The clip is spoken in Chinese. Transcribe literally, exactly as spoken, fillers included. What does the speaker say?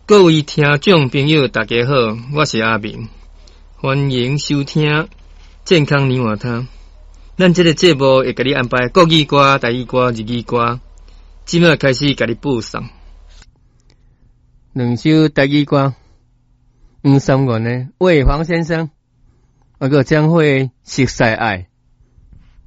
各位听众朋友，大家好，我是阿明，欢迎收听健康年华汤。咱这个节目会给你安排国语歌、台语歌、日语歌，即马开始给你播送两首台语歌。黄三元的魏黄先生，那个将会熟悉爱。